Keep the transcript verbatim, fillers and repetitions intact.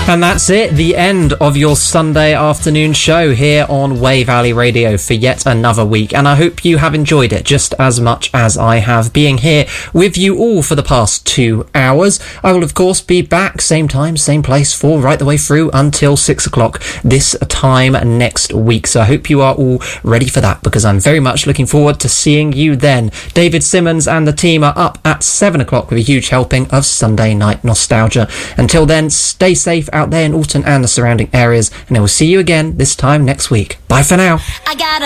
And that's it, the end of your Sunday afternoon show here on Way Valley Radio for yet another week. And I hope you have enjoyed it just as much as I have, being here with you all for the past two hours. I will, of course, be back same time, same place for right the way through until six o'clock this time next week. So I hope you are all ready for that, because I'm very much looking forward to seeing you then. David Simmons and the team are up at seven o'clock with a huge helping of Sunday night nostalgia. Until then, stay safe out there in Alton and the surrounding areas, and I will see you again this time next week. Bye for now. I got